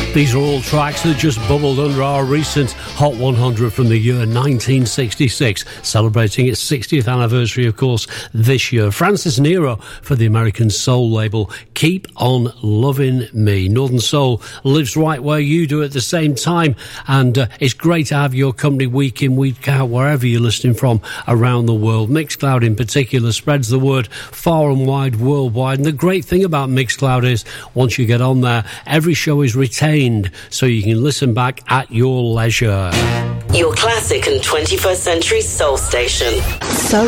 These are all tracks that just bubbled under our recent Hot 100 from the year 1966, celebrating its 60th anniversary, of course, this year. Francis Nero for the American soul label Keep On Loving Me. Northern Soul lives right where you do at the same time, and it's great to have your company week in, week out, wherever you're listening from around the world. Mixcloud in particular spreads the word far and wide worldwide, and the great thing about Mixcloud is once you get on there, every show is retained so you can listen back at your leisure. Your classic and 21st century soul station. So